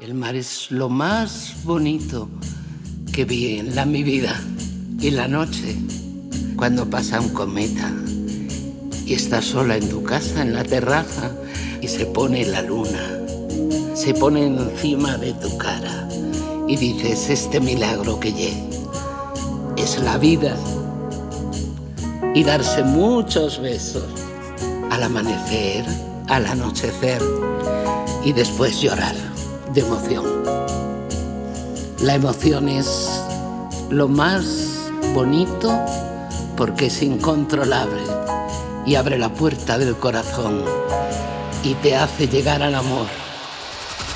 El mar es lo más bonito que vi en mi vida. Y la noche, cuando pasa un cometa y estás sola en tu casa, en la terraza, y se pone la luna, se pone encima de tu cara y dices, este milagro que es la vida. Y darse muchos besos al amanecer, al anochecer, y después llorar de emoción. La emoción es lo más bonito porque es incontrolable y abre la puerta del corazón y te hace llegar al amor.